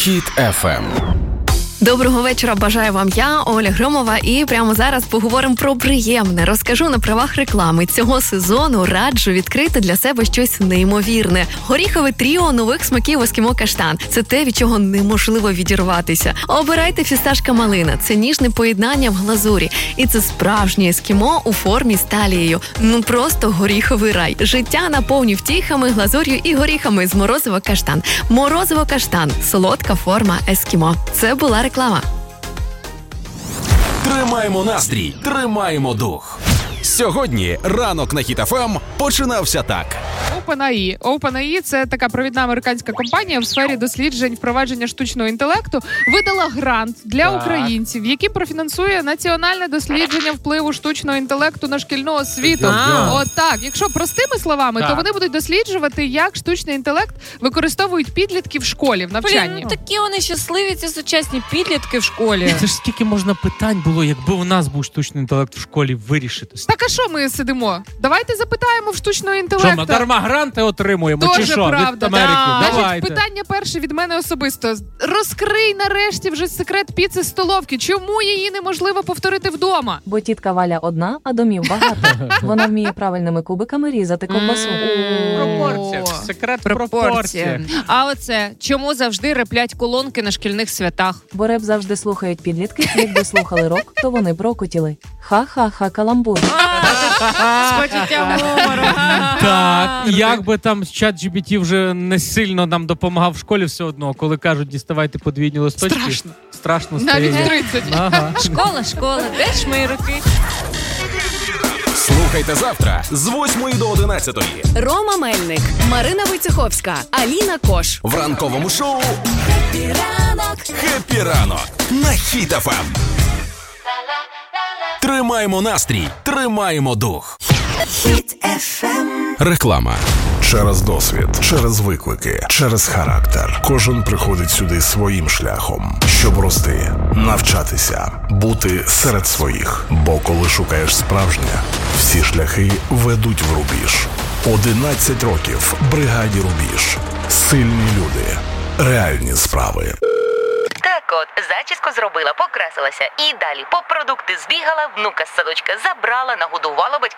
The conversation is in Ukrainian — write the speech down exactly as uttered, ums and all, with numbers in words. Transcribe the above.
Хіт еф ем. Доброго вечора бажаю вам я, Оля Громова, і прямо зараз поговоримо про приємне. Розкажу на правах реклами. Цього сезону раджу відкрити для себе щось неймовірне. Горіхове тріо нових смаків Ескімо Каштан. Це те, від чого неможливо відірватися. Обирайте фісташка малина. Це ніжне поєднання в глазурі. І це справжнє ескімо у формі з талією. Ну просто горіховий рай. Життя наповню втіхами, глазур'ю і горіхами з морозиво Каштан. Морозиво Каштан. Солодка форма ескімо. Це була реклама. Реклама. Тримаємо настрій, тримаємо дух. Сьогодні ранок на Хіт еф ем починався так. OpenAI. OpenAI – це така провідна американська компанія в сфері досліджень впровадження штучного інтелекту. Видала грант для так. українців, який профінансує національне дослідження впливу штучного інтелекту на шкільну освіту. От так. Якщо простими словами, так. то вони будуть досліджувати, як штучний інтелект використовують підлітки в школі, в навчанні. Блін, ну такі вони щасливі, ці сучасні підлітки в школі. Це ж скільки можна питань було, якби у нас був штучний інтелект в школі, вирішити. Так а що ми сидимо? Давайте запитаємо в штучного інтелекту. Що, ми дарма гранти отримуємо? Тоже чи що? Правда. Від Америки? Да. Давайте. Значить, питання перше від мене особисто. Розкрий нарешті вже секрет піци з столовки. Чому її неможливо повторити вдома? Бо тітка Валя одна, а домів багато. Вона вміє правильними кубиками різати ковбасу. Пропорція. Секрет пропорція. А оце, чому завжди реплять колонки на шкільних святах? Бо реп завжди слухають підлітки. Якби слухали рок, то вони б рокотіли. Ха-ха-ха, каламбур. З почуттям гумору. Так, як би там чат джі пі ті вже не сильно нам допомагав в школі, все одно, коли кажуть, діставайте подвійні листочки. Страшно. Страшно стає. Навіть тридцять. Ага. Школа, школа, де ж мої роки? Слухайте завтра з восьмої до одинадцятої. Рома Мельник, Марина Войцеховська, Аліна Кош. В ранковому шоу «Хеппі ранок». «Хеппі ранок» на Хіт еф ем. Тримаємо настрій, тримаємо дух. Хіт еф ем. Реклама. Через досвід, через виклики, через характер. Кожен приходить сюди своїм шляхом, щоб рости, навчатися, бути серед своїх. Бо коли шукаєш справжнє, всі шляхи ведуть в рубіж. одинадцять років бригаді Рубіж. Сильні люди, реальні справи. Так от, зачіску зробила, покрасилася і далі по продукти збігала, внука з садочка забрала, нагодувала батьків.